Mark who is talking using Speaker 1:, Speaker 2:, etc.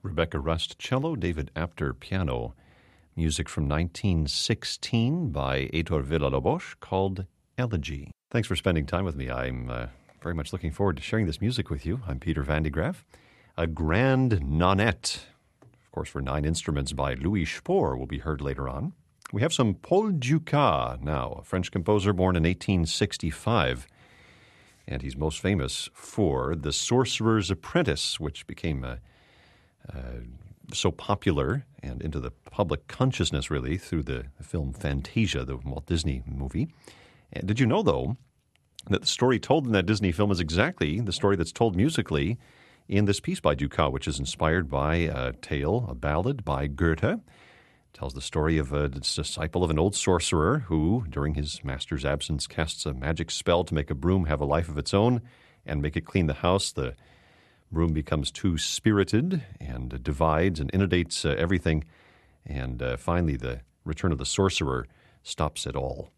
Speaker 1: Rebecca Rust, cello, David Apter, piano. Music from 1916 by Heitor Villa-Lobos called Elegy. Thanks for spending time with me. I'm very much looking forward to sharing this music with you. I'm Peter Van de Graaff. A Grand Nonette, of course, for 9 instruments by Louis Spohr will be heard later on. We have some Paul Dukas now, a French composer born in 1865. And he's most famous for The Sorcerer's Apprentice, which became so popular and into the public consciousness, really, through the film Fantasia, the Walt Disney movie. And did you know, though, that the story told in that Disney film is exactly the story that's told musically in this piece by Dukas, which is inspired by a tale, a ballad by Goethe. It tells the story of a disciple of an old sorcerer who, during his master's absence, casts a magic spell to make a broom have a life of its own and make it clean the house. The broom becomes too spirited and divides and inundates everything. And finally, the return of the sorcerer stops it all.